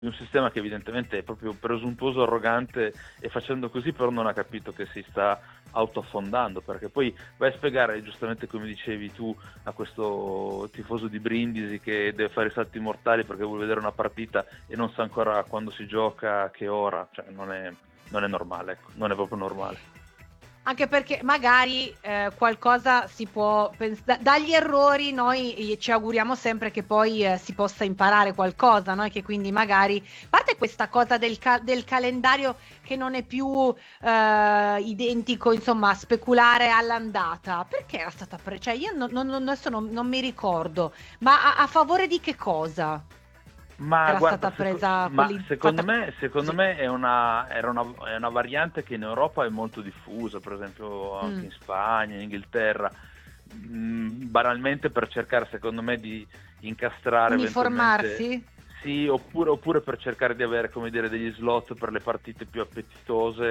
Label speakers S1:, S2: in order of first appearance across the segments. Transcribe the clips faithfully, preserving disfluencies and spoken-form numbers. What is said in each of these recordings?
S1: di un sistema che evidentemente è proprio presuntuoso, arrogante, e facendo così però non ha capito che si sta autoaffondando, perché poi vai a spiegare, giustamente come dicevi tu, a questo tifoso di Brindisi che deve fare i salti mortali perché vuole vedere una partita e non sa ancora quando si gioca, a che ora, cioè non è, non è normale, ecco, non è proprio normale.
S2: Anche perché magari eh, qualcosa si può pens- da- dagli errori noi ci auguriamo sempre che poi eh, si possa imparare qualcosa, no? E che quindi magari, a parte questa cosa del, ca- del calendario che non è più eh, identico, insomma, speculare all'andata, perché era stata pre- cioè io non, non- non- adesso non, non mi ricordo, ma a, a favore di che cosa?
S1: Ma
S2: Era
S1: guarda,
S2: stata presa
S1: seco- ma
S2: quelli-
S1: secondo
S2: fatta-
S1: me, secondo
S2: sì.
S1: me è una, era una, è una variante che in Europa è molto diffusa, per esempio anche
S2: Mm.
S1: in Spagna, in Inghilterra, mm, banalmente per cercare secondo me di incastrare eventualmente,
S2: Uniformarsi?
S1: sì, oppure, oppure per cercare di avere, come dire, degli slot per le partite più appetitose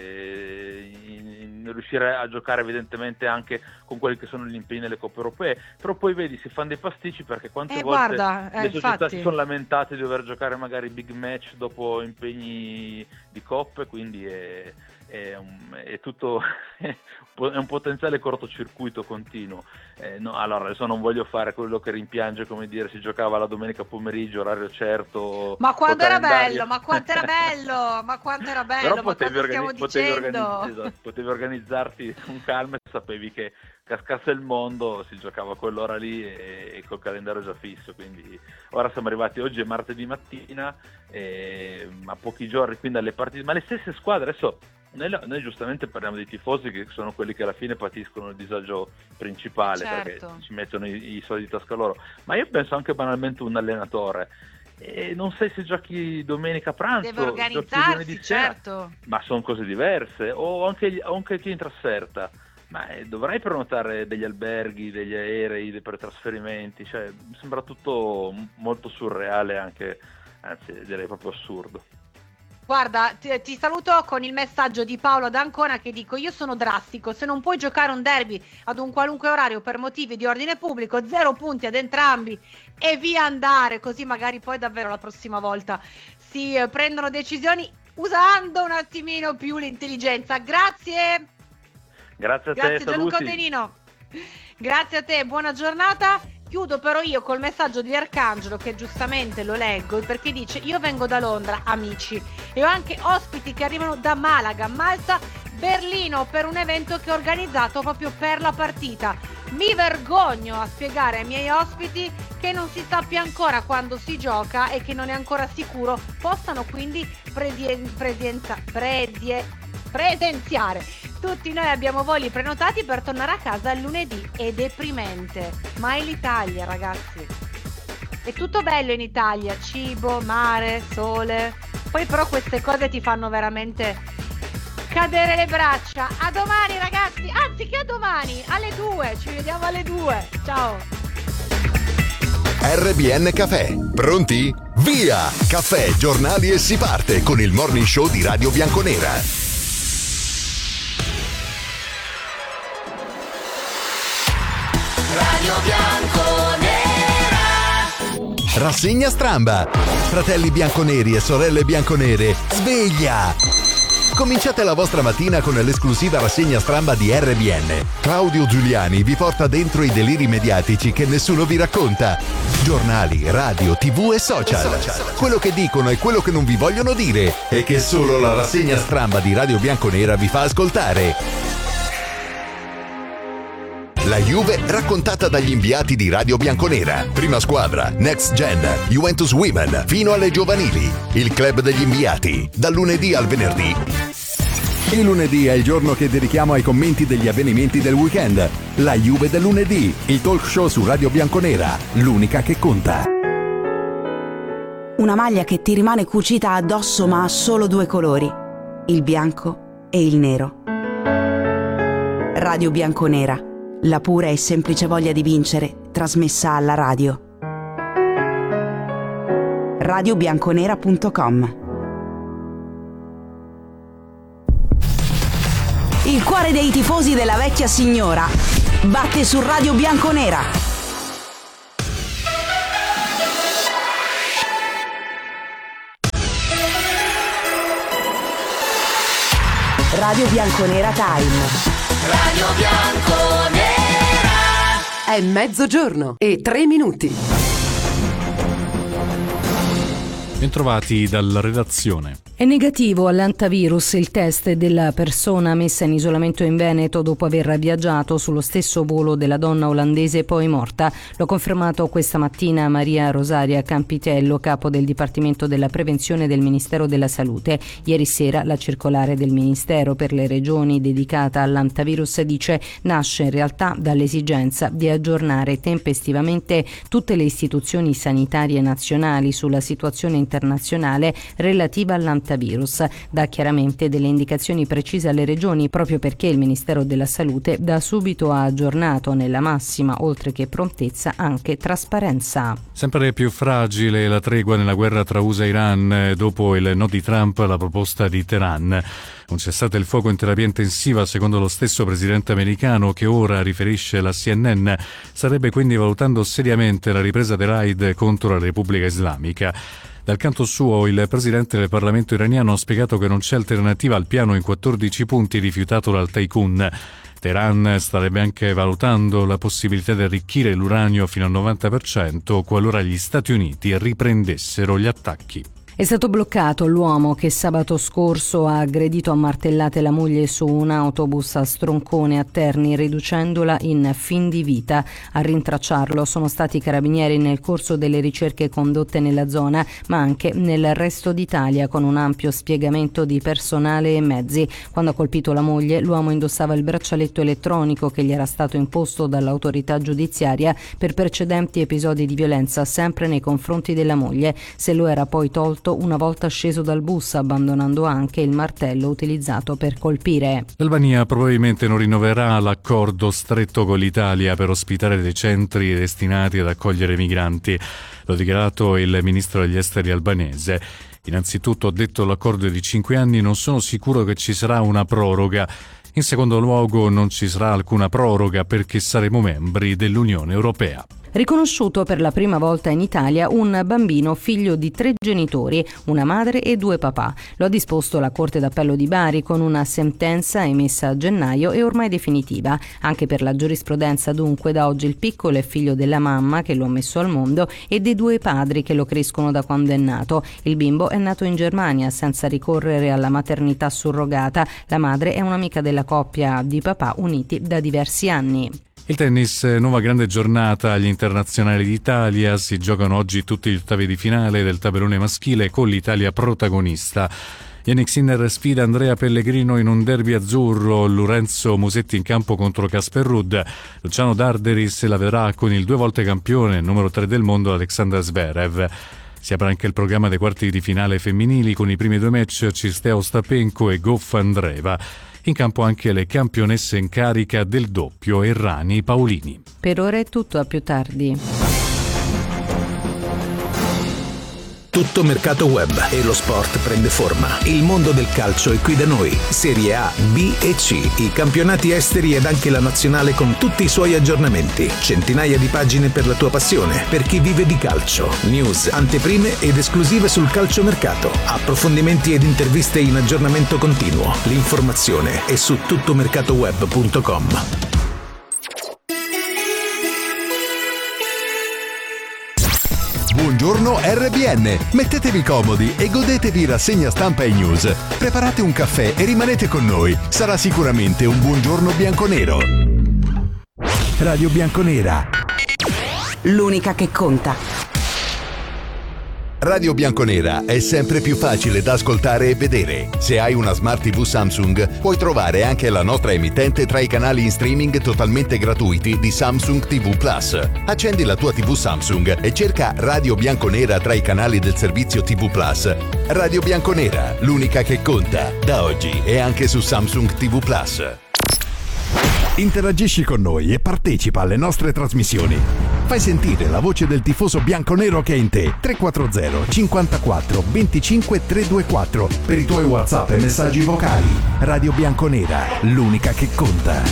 S1: e in- in- riuscire a giocare evidentemente anche con quelli che sono gli impegni nelle coppe europee. Però poi vedi, si fanno dei pasticci, perché quante
S2: Eh,
S1: volte
S2: guarda, eh,
S1: le società
S2: infatti.
S1: si sono lamentate di dover giocare magari big match dopo impegni di coppe, quindi è, è, un, è tutto è un potenziale cortocircuito continuo. Eh, no, allora adesso non voglio fare quello che rimpiange, come dire, si giocava la domenica pomeriggio, orario certo,
S2: Ma quanto era
S1: calendario.
S2: bello, ma quanto era bello, ma quanto era bello,
S1: Però
S2: ma
S1: potevi,
S2: cosa stiamo
S1: organi- potevi,
S2: dicendo?
S1: organi- esatto, potevi organizzarti con calma e sapevi che cascasse il mondo, si giocava a quell'ora lì e, e col calendario già fisso. Quindi ora siamo arrivati, oggi è martedì mattina, e, a pochi giorni quindi alle partite, ma le stesse squadre adesso. Noi, noi giustamente parliamo dei tifosi, che sono quelli che alla fine patiscono il disagio principale,
S2: Certo.
S1: perché ci mettono i, i soldi di tasca loro, ma io penso anche banalmente un allenatore, e non sai se giochi domenica pranzo,
S2: Deve
S1: giochi
S2: organizzarsi,
S1: lunedì sera,
S2: certo.
S1: ma sono cose diverse, o anche, o anche chi in trasferta, ma eh, dovrai prenotare degli alberghi, degli aerei per trasferimenti, cioè mi sembra tutto molto surreale, anche, anzi direi proprio assurdo.
S2: Guarda, ti, ti saluto con il messaggio di Paolo d'Ancona che dico: io sono drastico, se non puoi giocare un derby ad un qualunque orario per motivi di ordine pubblico, zero punti ad entrambi e via andare, così magari poi davvero la prossima volta si eh, prendono decisioni usando un attimino più l'intelligenza. Grazie.
S1: Grazie a te,
S2: Grazie Gianluca
S1: saluti.
S2: Otenino. Grazie a te, buona giornata. Chiudo però io col messaggio di Arcangelo, che giustamente lo leggo, perché dice: io vengo da Londra, amici, e ho anche ospiti che arrivano da Malaga, Malta, Berlino, per un evento che ho organizzato proprio per la partita. Mi vergogno a spiegare ai miei ospiti che non si sappia ancora quando si gioca e che non è ancora sicuro, possano quindi presien- presienza- presie- presenziare. Tutti noi abbiamo voli prenotati per tornare a casa lunedì, è deprimente, ma è l'Italia, ragazzi. È tutto bello in Italia, cibo, mare, sole, poi però queste cose ti fanno veramente cadere le braccia. A domani ragazzi, anzi che a domani, alle due, ci vediamo alle due, ciao.
S3: R B N Caffè, pronti? Via! Caffè, giornali e si parte con il morning show di Radio Bianconera.
S4: Radio Bianconera.
S3: Rassegna stramba. Fratelli bianconeri e sorelle bianconere, sveglia! Cominciate la vostra mattina con l'esclusiva rassegna stramba di R B N. Claudio Giuliani vi porta dentro i deliri mediatici che nessuno vi racconta. Giornali, radio, tv e social. Quello che dicono e quello che non vi vogliono dire e che solo la rassegna stramba di Radio Bianconera vi fa ascoltare. La Juve raccontata dagli inviati di Radio Bianconera. Prima squadra, Next Gen, Juventus Women, fino alle giovanili. Il club degli inviati, dal lunedì al venerdì.
S5: Il lunedì è il giorno che dedichiamo ai commenti degli avvenimenti del weekend. La Juve del lunedì, il talk show su Radio Bianconera, l'unica che conta.
S6: Una maglia che ti rimane cucita addosso ma ha solo due colori, il bianco e il nero. Radio Bianconera. La pura e semplice voglia di vincere, trasmessa alla radio. radio bianconera punto com. Il cuore dei tifosi della vecchia signora batte su Radio Bianconera. Radio Bianconera Time.
S4: Radio Bianconera.
S7: È mezzogiorno e tre minuti.
S8: Bentrovati dalla redazione.
S9: È negativo all'antivirus il test della persona messa in isolamento in Veneto dopo aver viaggiato sullo stesso volo della donna olandese poi morta. L'ha confermato questa mattina Maria Rosaria Campitello, capo del Dipartimento della Prevenzione del Ministero della Salute. Ieri sera la circolare del Ministero per le Regioni dedicata all'antivirus dice nasce in realtà dall'esigenza di aggiornare tempestivamente tutte le istituzioni sanitarie nazionali sulla situazione internazionale relativa all'antivirus. Virus. Dà chiaramente delle indicazioni precise alle regioni proprio perché il Ministero della Salute da subito ha aggiornato nella massima, oltre che prontezza, anche trasparenza.
S8: Sempre più fragile la tregua nella guerra tra U S A e Iran dopo il no di Trump alla proposta di Teheran. Un cessate il fuoco in terapia intensiva, secondo lo stesso presidente americano, che ora riferisce la C N N, starebbe quindi valutando seriamente la ripresa dei raid contro la Repubblica Islamica. Dal canto suo, il presidente del Parlamento iraniano ha spiegato che non c'è alternativa al piano in quattordici punti rifiutato dal Tycoon. Teheran starebbe anche valutando la possibilità di arricchire l'uranio fino al novanta per cento qualora gli Stati Uniti riprendessero gli attacchi.
S9: È stato bloccato l'uomo che sabato scorso ha aggredito a martellate la moglie su un autobus a Stroncone a Terni, riducendola in fin di vita. A rintracciarlo sono stati i carabinieri nel corso delle ricerche condotte nella zona, ma anche nel resto d'Italia, con un ampio spiegamento di personale e mezzi. Quando ha colpito la moglie, l'uomo indossava il braccialetto elettronico che gli era stato imposto dall'autorità giudiziaria per precedenti episodi di violenza sempre nei confronti della moglie. Se lo era poi tolto una volta sceso dal bus, abbandonando anche il martello utilizzato per colpire.
S8: L'Albania probabilmente non rinnoverà l'accordo stretto con l'Italia per ospitare dei centri destinati ad accogliere migranti. L'ha dichiarato il ministro degli esteri albanese. Innanzitutto, ha detto, l'accordo è di cinque anni, non sono sicuro che ci sarà una proroga. In secondo luogo, non ci sarà alcuna proroga perché saremo membri dell'Unione Europea.
S9: Riconosciuto per la prima volta in Italia un bambino figlio di tre genitori, una madre e due papà. Lo ha disposto la Corte d'Appello di Bari con una sentenza emessa a gennaio e ormai definitiva. Anche per la giurisprudenza, dunque, da oggi il piccolo è figlio della mamma che lo ha messo al mondo e dei due padri che lo crescono da quando è nato. Il bimbo è nato in Germania senza ricorrere alla maternità surrogata. La madre è un'amica della coppia di papà uniti da diversi anni.
S8: Il tennis, nuova grande giornata agli internazionali d'Italia, si giocano oggi tutti gli ottavi di finale del tabellone maschile con l'Italia protagonista. Jannik Sinner sfida Andrea Pellegrino in un derby azzurro, Lorenzo Musetti in campo contro Casper Ruud, Luciano Darderi se la vedrà con il due volte campione, numero tre del mondo, Alexander Zverev. Si apre anche il programma dei quarti di finale femminili con i primi due match Cistea Ostapenko e Goff Andreeva. In campo anche le campionesse in carica del doppio Errani Paolini.
S9: Per ora è tutto, a più tardi.
S10: Tutto mercato web e lo sport prende forma. Il mondo del calcio è qui da noi. Serie A, B e C, i campionati esteri ed anche la nazionale con tutti i suoi aggiornamenti. Centinaia di pagine per la tua passione, per chi vive di calcio. News, anteprime ed esclusive sul calciomercato. Approfondimenti ed interviste in aggiornamento continuo. L'informazione è su tuttomercatoweb punto com.
S3: Buongiorno R B N, mettetevi comodi e godetevi rassegna stampa e news. Preparate un caffè e rimanete con noi, sarà sicuramente un buongiorno bianconero.
S5: Radio Bianconera,
S6: l'unica che conta.
S3: Radio Bianconera è sempre più facile da ascoltare e vedere. Se hai una Smart tivù Samsung, puoi trovare anche la nostra emittente tra i canali in streaming totalmente gratuiti di Samsung ti vu Plus. Accendi la tua tivù Samsung e cerca Radio Bianconera tra i canali del servizio ti vu Plus. Radio Bianconera, l'unica che conta, da oggi e anche su Samsung ti vu Plus.
S5: Interagisci con noi e partecipa alle nostre trasmissioni. Fai sentire la voce del tifoso bianconero che è in te. tre quattro zero cinquantaquattro venticinque trecentoventiquattro per i tuoi WhatsApp e messaggi vocali. Radio Bianconera, l'unica che conta.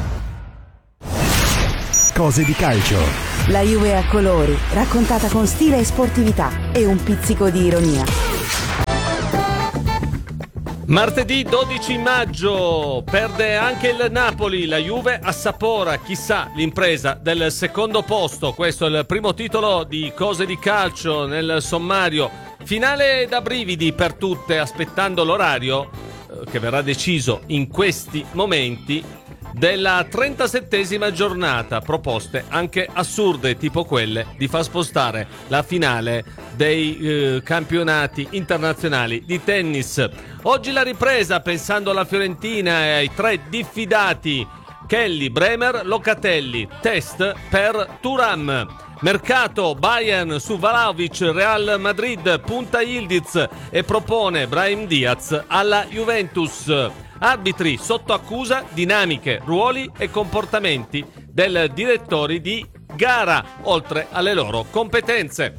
S5: Cose di calcio.
S6: La Juve a colori, raccontata con stile e sportività e un pizzico di ironia.
S11: Martedì dodici maggio perde anche il Napoli, la Juve assapora, chissà, l'impresa del secondo posto. Questo è il primo titolo di Cose di Calcio nel sommario. Finale da brividi per tutte, aspettando l'orario eh, che verrà deciso in questi momenti della trentasettesima giornata. Proposte anche assurde, tipo quelle di far spostare la finale dei eh, campionati internazionali di tennis. Oggi la ripresa, pensando alla Fiorentina e ai tre diffidati Kelly, Bremer, Locatelli. Test per Thuram. Mercato, Bayern su Vlahovic, Real Madrid punta Yildiz e propone Brahim Diaz alla Juventus. Arbitri sotto accusa, dinamiche, ruoli e comportamenti del direttori di gara, oltre alle loro competenze.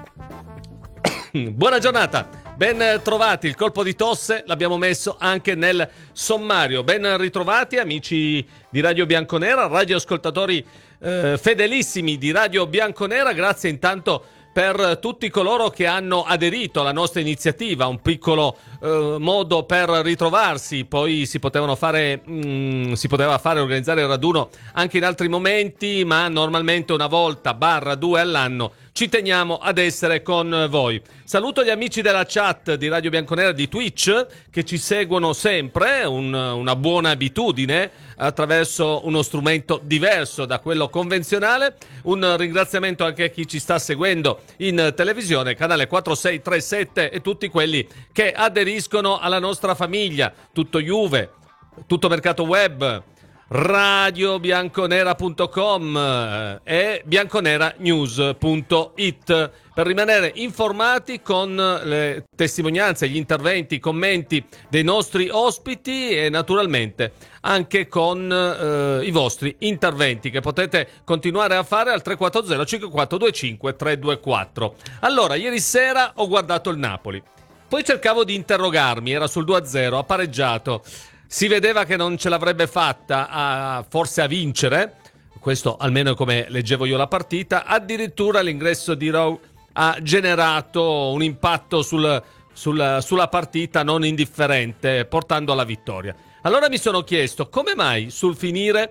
S11: Buona giornata, ben trovati. Il colpo di tosse l'abbiamo messo anche nel sommario. Ben ritrovati amici di Radio Bianconera, radioascoltatori eh, fedelissimi di Radio Bianconera. Grazie intanto per tutti coloro che hanno aderito alla nostra iniziativa, un piccolo eh, modo per ritrovarsi. Poi si potevano fare, mh, si poteva fare organizzare il raduno anche in altri momenti, ma normalmente una volta barra due all'anno ci teniamo ad essere con voi. Saluto gli amici della chat di Radio Bianconera di Twitch che ci seguono sempre, un, una buona abitudine, attraverso uno strumento diverso da quello convenzionale. Un ringraziamento anche a chi ci sta seguendo in televisione, canale quattro sei tre sette, e tutti quelli che aderiscono alla nostra famiglia. Tutto Juve, tutto Mercato Web, radio bianconera punto com e bianconeranews punto it per rimanere informati con le testimonianze, gli interventi, i commenti dei nostri ospiti e naturalmente anche con eh, i vostri interventi che potete continuare a fare al tre quattro zero cinque quattro due cinque tre due quattro. Allora, ieri sera ho guardato il Napoli, poi cercavo di interrogarmi, era sul due a zero, ha pareggiato. Si vedeva che non ce l'avrebbe fatta a, forse a vincere, questo almeno come leggevo io la partita. Addirittura l'ingresso di Rowe ha generato un impatto sul, sul, sulla partita non indifferente, portando alla vittoria. Allora mi sono chiesto come mai sul finire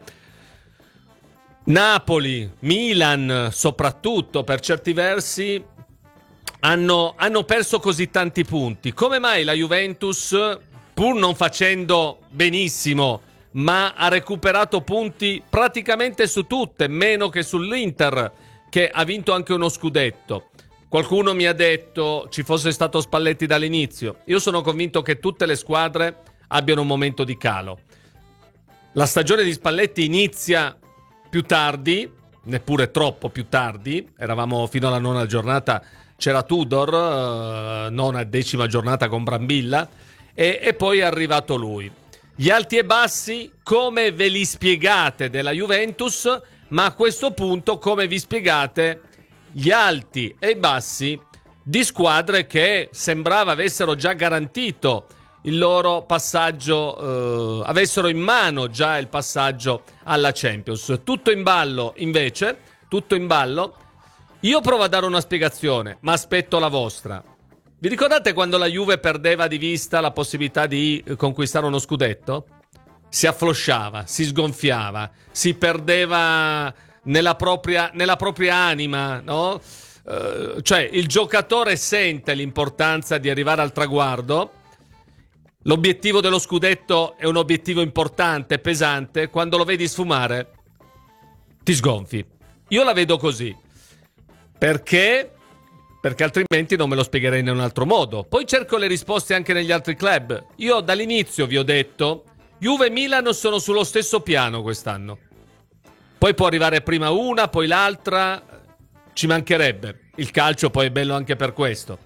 S11: Napoli, Milan soprattutto per certi versi hanno, hanno perso così tanti punti. Come mai la Juventus, pur non facendo benissimo, ma ha recuperato punti praticamente su tutte, meno che sull'Inter, che ha vinto anche uno scudetto. Qualcuno mi ha detto ci fosse stato Spalletti dall'inizio. Io sono convinto che tutte le squadre abbiano un momento di calo. La stagione di Spalletti inizia più tardi, neppure troppo più tardi. Eravamo fino alla nona giornata, c'era Tudor, eh, nona e decima giornata con Brambilla. E, e poi è arrivato lui. Gli alti e bassi, come ve li spiegate della Juventus, ma a questo punto come vi spiegate gli alti e i bassi di squadre che sembrava avessero già garantito il loro passaggio, eh, avessero in mano già il passaggio alla Champions. Tutto in ballo invece, tutto in ballo. Io provo a dare una spiegazione, ma aspetto la vostra. Vi ricordate quando la Juve perdeva di vista la possibilità di conquistare uno scudetto? Si afflosciava, si sgonfiava, si perdeva nella propria, nella propria anima, no? Uh, cioè il giocatore sente l'importanza di arrivare al traguardo. L'obiettivo dello scudetto è un obiettivo importante, pesante. Quando lo vedi sfumare, ti sgonfi. Io la vedo così. Perché? Perché altrimenti non me lo spiegherei in un altro modo. Poi cerco le risposte anche negli altri club. Io dall'inizio vi ho detto Juve e Milan sono sullo stesso piano quest'anno. Poi può arrivare prima una, poi l'altra, ci mancherebbe. Il calcio poi è bello anche per questo.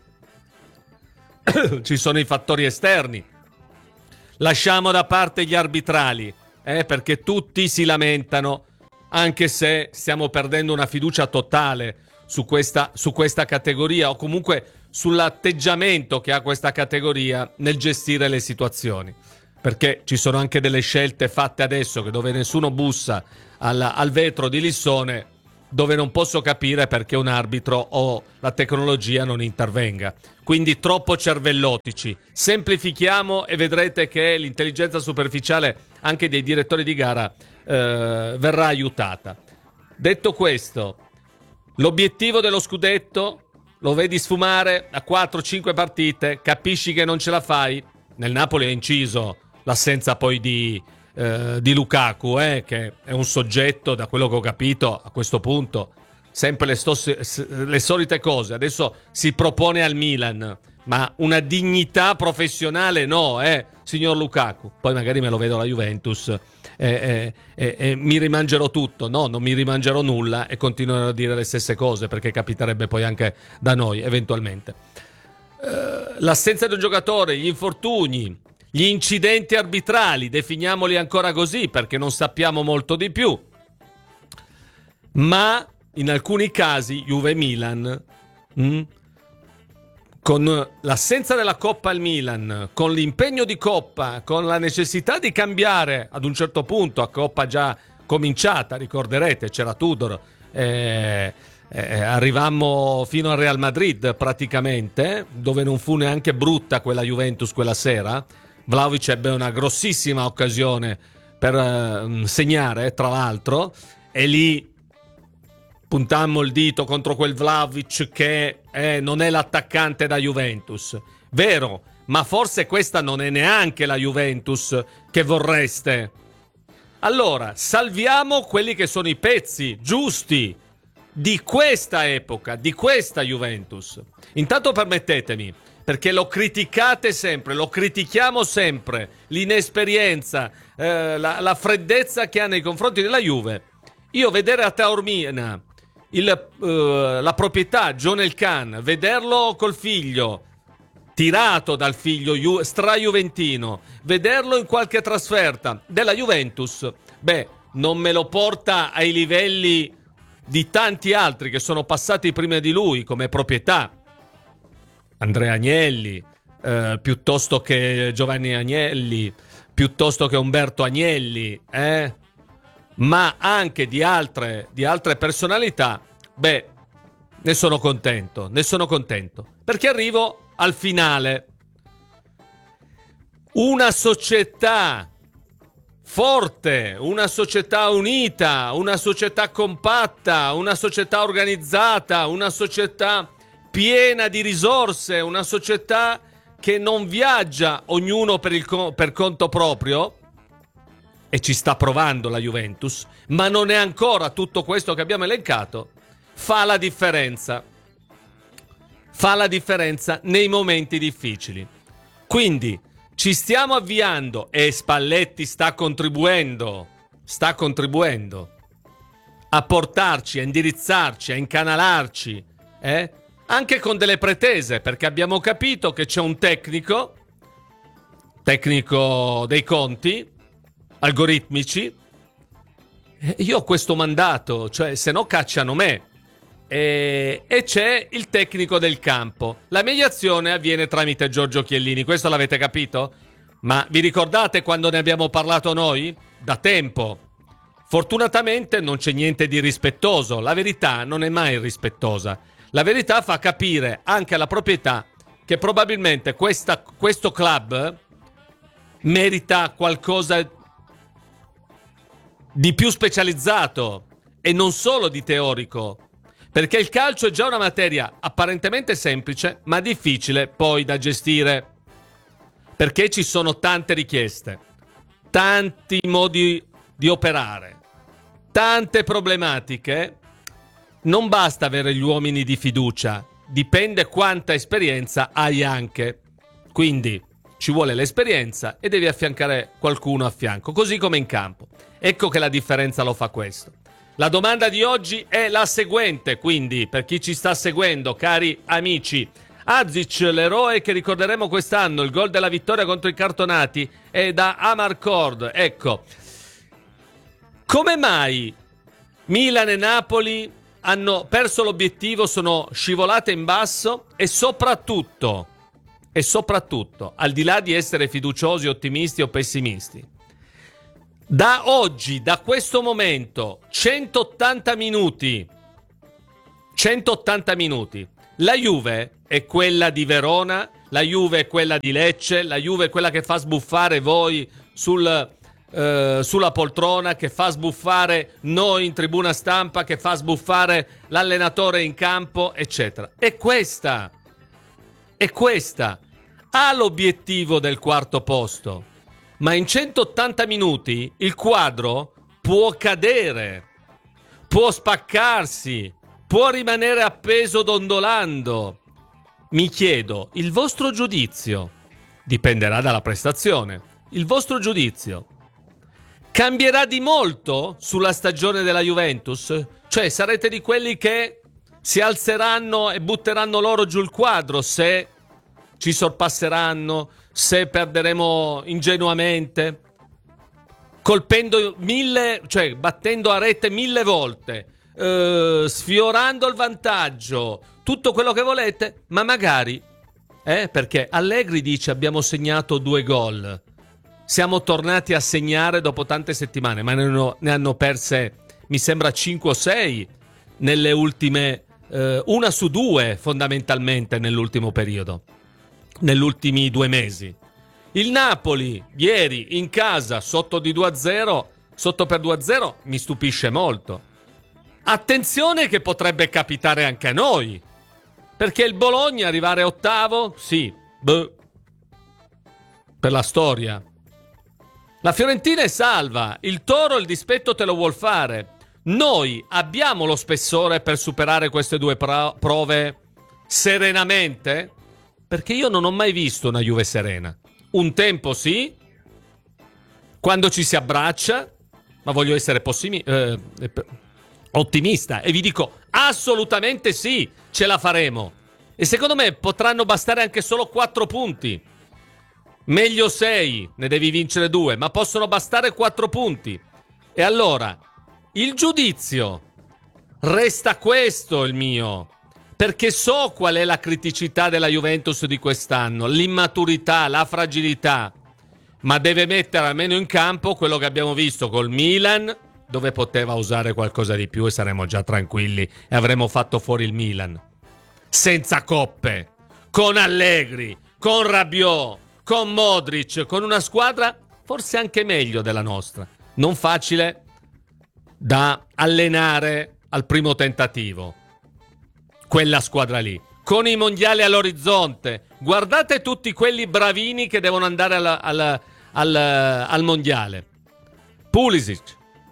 S11: Ci sono i fattori esterni. Lasciamo da parte gli arbitrali, eh, perché tutti si lamentano, anche se stiamo perdendo una fiducia totale su questa, su questa categoria, o comunque sull'atteggiamento che ha questa categoria nel gestire le situazioni, perché ci sono anche delle scelte fatte adesso che dove nessuno bussa al, al vetro di Lissone dove non posso capire perché un arbitro o la tecnologia non intervenga. Quindi troppo cervellotici. Semplifichiamo e vedrete che l'intelligenza superficiale anche dei direttori di gara eh, verrà aiutata. Detto questo, l'obiettivo dello scudetto lo vedi sfumare a quattro cinque partite, capisci che non ce la fai. Nel Napoli è inciso l'assenza poi di, eh, di Lukaku, eh, che è un soggetto, da quello che ho capito a questo punto, sempre le, stosse, le solite cose. Adesso si propone al Milan, ma una dignità professionale no, eh, signor Lukaku. Poi magari me lo vedo alla Juventus e eh, eh, eh, mi rimangerò tutto. No, non mi rimangerò nulla e continuerò a dire le stesse cose, perché capiterebbe poi anche da noi eventualmente. Uh, l'assenza di un giocatore, gli infortuni, gli incidenti arbitrali, definiamoli ancora così perché non sappiamo molto di più, ma in alcuni casi Juve-Milan mh, con l'assenza della Coppa al Milan, con l'impegno di Coppa, con la necessità di cambiare ad un certo punto, a Coppa già cominciata, ricorderete, c'era Tudor, eh, eh, arrivammo fino al Real Madrid praticamente, dove non fu neanche brutta quella Juventus quella sera. Vlahovic ebbe una grossissima occasione per eh, segnare, tra l'altro, e lì puntammo il dito contro quel Vlahovic che eh, non è l'attaccante da Juventus. Vero, ma forse questa non è neanche la Juventus che vorreste. Allora, salviamo quelli che sono i pezzi giusti di questa epoca, di questa Juventus. Intanto permettetemi, perché lo criticate sempre, lo critichiamo sempre, l'inesperienza, eh, la, la freddezza che ha nei confronti della Juve. Io vedere a Taormina il, uh, la proprietà, John Elkann, vederlo col figlio, tirato dal figlio ju- stra-juventino, vederlo in qualche trasferta della Juventus, beh, non me lo porta ai livelli di tanti altri che sono passati prima di lui come proprietà. Andrea Agnelli, eh, piuttosto che Giovanni Agnelli, piuttosto che Umberto Agnelli, eh? ma anche di altre, di altre personalità, beh, ne sono contento, ne sono contento, perché arrivo al finale. Una società forte, una società unita, una società compatta, una società organizzata, una società piena di risorse, una società che non viaggia ognuno per, il co- per conto proprio, e ci sta provando la Juventus, ma non è ancora tutto questo che abbiamo elencato, fa la differenza. Fa la differenza nei momenti difficili. Quindi ci stiamo avviando e Spalletti sta contribuendo, sta contribuendo a portarci, a indirizzarci, a incanalarci, eh? anche con delle pretese, perché abbiamo capito che c'è un tecnico, tecnico dei conti, algoritmici. Io ho questo mandato, cioè se no cacciano me. E, e c'è il tecnico del campo. La mediazione avviene tramite Giorgio Chiellini, questo l'avete capito? Ma vi ricordate quando ne abbiamo parlato noi? Da tempo. Fortunatamente non c'è niente di rispettoso, la verità non è mai rispettosa. La verità fa capire anche alla proprietà che probabilmente questa, questo club merita qualcosa di più specializzato e non solo di teorico, perché il calcio è già una materia apparentemente semplice ma difficile poi da gestire, perché ci sono tante richieste, tanti modi di operare, tante problematiche. Non basta avere gli uomini di fiducia, dipende quanta esperienza hai anche. Quindi ci vuole l'esperienza e devi affiancare qualcuno a fianco, così come in campo. Ecco che la differenza lo fa questo. La domanda di oggi è la seguente, quindi, per chi ci sta seguendo, cari amici. Azic, l'eroe che ricorderemo quest'anno, il gol della vittoria contro i cartonati, è da Amarcord. Ecco, come mai Milan e Napoli hanno perso l'obiettivo, sono scivolate in basso e soprattutto, e soprattutto, al di là di essere fiduciosi, ottimisti o pessimisti, da oggi, da questo momento, centottanta minuti centottanta minuti. La Juve è quella di Verona, la Juve è quella di Lecce, la Juve è quella che fa sbuffare voi sul, eh, sulla poltrona, che fa sbuffare noi in tribuna stampa, che fa sbuffare l'allenatore in campo, eccetera. È questa, è questa. Ha l'obiettivo del quarto posto, ma in centottanta minuti il quadro può cadere, può spaccarsi, può rimanere appeso dondolando. Mi chiedo, il vostro giudizio dipenderà dalla prestazione. Il vostro giudizio cambierà di molto sulla stagione della Juventus? Cioè, sarete di quelli che si alzeranno e butteranno loro giù il quadro se ci sorpasseranno, se perderemo ingenuamente, colpendo mille, cioè battendo a rete mille volte, eh, sfiorando il vantaggio, tutto quello che volete, ma magari, eh, perché Allegri dice abbiamo segnato due gol, siamo tornati a segnare dopo tante settimane, ma ne hanno, ne hanno perse, mi sembra, cinque o sei nelle ultime, eh, una su due fondamentalmente nell'ultimo periodo, negli ultimi due mesi. Il Napoli ieri in casa sotto di due a zero, sotto per due a zero, mi stupisce molto. Attenzione che potrebbe capitare anche a noi, perché il Bologna arrivare ottavo, sì, beh, per la storia. La Fiorentina è salva, il Toro il dispetto te lo vuol fare. Noi abbiamo lo spessore per superare queste due pro- prove serenamente? Perché io non ho mai visto una Juve serena. Un tempo sì, quando ci si abbraccia, ma voglio essere possimi- eh, ottimista e vi dico assolutamente sì, ce la faremo. E secondo me potranno bastare anche solo quattro punti. Meglio sei, ne devi vincere due, ma possono bastare quattro punti. E allora, il giudizio resta questo il mio. Perché so qual è la criticità della Juventus di quest'anno, l'immaturità, la fragilità, ma deve mettere almeno in campo quello che abbiamo visto col Milan, dove poteva usare qualcosa di più e saremmo già tranquilli e avremmo fatto fuori il Milan. Senza coppe, con Allegri, con Rabiot, con Modric, con una squadra forse anche meglio della nostra, non facile da allenare al primo tentativo. Quella squadra lì, con i mondiali all'orizzonte, guardate tutti quelli bravini che devono andare al, al, al, al mondiale. Pulisic,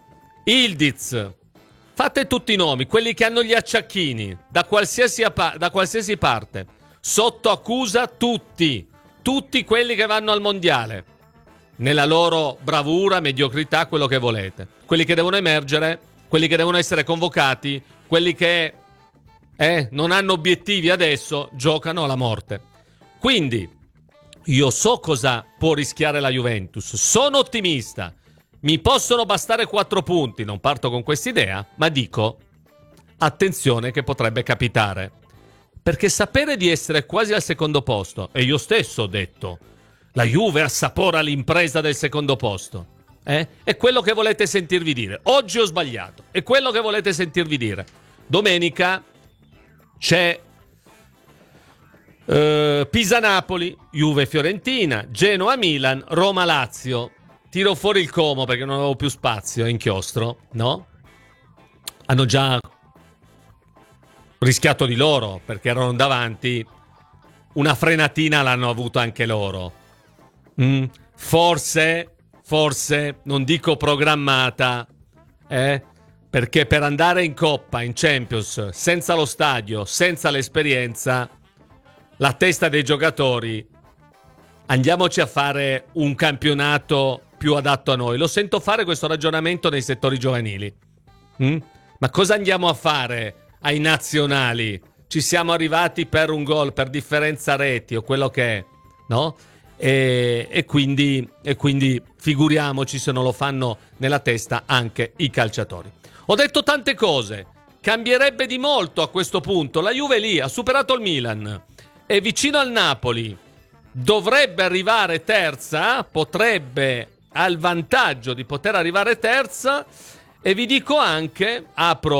S11: Ildiz, fate tutti i nomi, quelli che hanno gli acciacchini, da qualsiasi, da qualsiasi parte, sotto accusa tutti, tutti quelli che vanno al mondiale, nella loro bravura, mediocrità, quello che volete. Quelli che devono emergere, quelli che devono essere convocati, quelli che... Eh, non hanno obiettivi adesso, giocano alla morte. Quindi io so cosa può rischiare la Juventus, sono ottimista, mi possono bastare quattro punti, non parto con quest'idea, ma dico attenzione che potrebbe capitare, perché sapere di essere quasi al secondo posto, e io stesso ho detto la Juve assapora l'impresa del secondo posto, eh? È quello che volete sentirvi dire. Oggi ho sbagliato, è quello che volete sentirvi dire. Domenica c'è uh, Pisa-Napoli, Juve-Fiorentina, Genoa-Milan, Roma-Lazio. Tiro fuori il Como perché non avevo più spazio, è inchiostro, no? Hanno già rischiato di loro perché erano davanti. Una frenatina l'hanno avuto anche loro. Mm, forse, forse, non dico programmata, eh? Perché per andare in Coppa, in Champions, senza lo stadio, senza l'esperienza, la testa dei giocatori, andiamoci a fare un campionato più adatto a noi. Lo sento fare questo ragionamento nei settori giovanili. Mm? Ma cosa andiamo a fare ai nazionali? Ci siamo arrivati per un gol, per differenza reti o quello che è, no? E, e, quindi, e quindi figuriamoci se non lo fanno nella testa anche i calciatori. Ho detto tante cose, cambierebbe di molto a questo punto. La Juve lì ha superato il Milan, è vicino al Napoli, dovrebbe arrivare terza, potrebbe, ha il vantaggio di poter arrivare terza, e vi dico anche, apro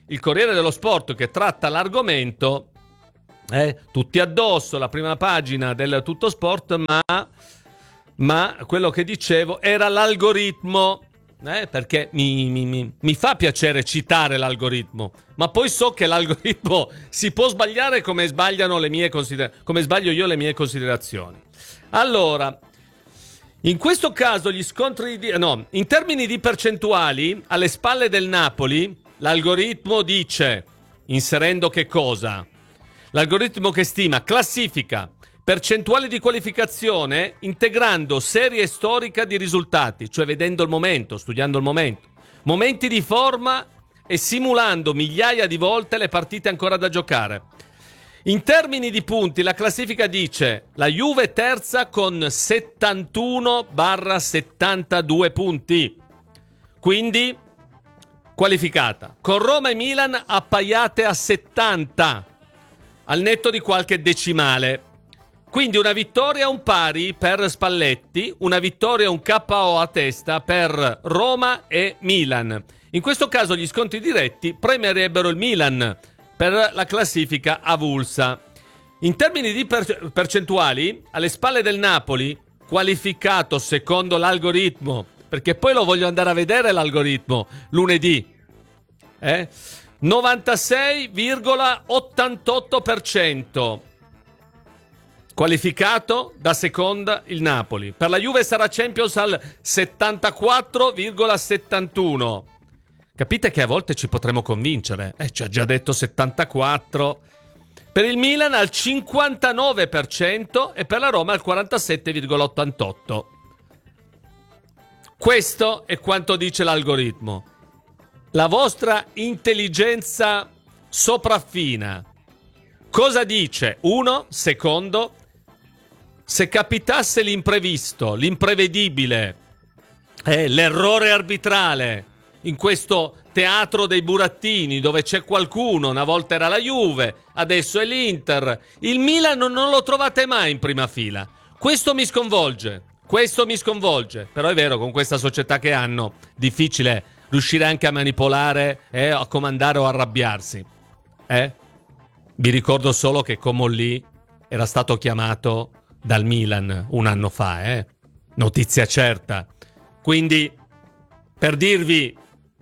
S11: il Corriere dello Sport che tratta l'argomento, eh, tutti addosso, la prima pagina del Tutto Sport, ma, ma quello che dicevo era l'algoritmo, eh, perché mi, mi, mi, mi fa piacere citare l'algoritmo, ma poi so che l'algoritmo si può sbagliare come sbagliano le mie consider- come sbaglio io le mie considerazioni. Allora, in questo caso gli scontri di, no, in termini di percentuali alle spalle del Napoli, l'algoritmo dice, inserendo che cosa? L'algoritmo che stima classifica, percentuali di qualificazione, integrando serie storica di risultati, cioè vedendo il momento, studiando il momento, momenti di forma e simulando migliaia di volte le partite ancora da giocare. In termini di punti, la classifica dice la Juve terza con settantuno settantadue punti, quindi qualificata, con Roma e Milan appaiate a settanta, al netto di qualche decimale. Quindi una vittoria e un pari per Spalletti, una vittoria e un K O a testa per Roma e Milan. In questo caso gli scontri diretti premierebbero il Milan per la classifica avulsa. In termini di per- percentuali, alle spalle del Napoli, qualificato secondo l'algoritmo, perché poi lo voglio andare a vedere l'algoritmo lunedì, eh? novantasei virgola ottantotto per cento qualificato da seconda il Napoli. Per la Juve sarà Champions al settantaquattro virgola settantuno. Capite che a volte ci potremo convincere. Eh, ci ha già detto settantaquattro. Per il Milan al cinquantanove per cento e per la Roma al quarantasette virgola ottantotto. Questo è quanto dice l'algoritmo. La vostra intelligenza sopraffina cosa dice? Uno, secondo, se capitasse l'imprevisto, l'imprevedibile, eh, l'errore arbitrale in questo teatro dei burattini dove c'è qualcuno, una volta era la Juve, adesso è l'Inter, il Milan non lo trovate mai in prima fila. Questo mi sconvolge, questo mi sconvolge, però è vero, con questa società che hanno, difficile riuscire anche a manipolare, eh, a comandare o arrabbiarsi. Eh? Vi ricordo solo che Comolli era stato chiamato dal Milan un anno fa, eh? Notizia certa. Quindi, per dirvi,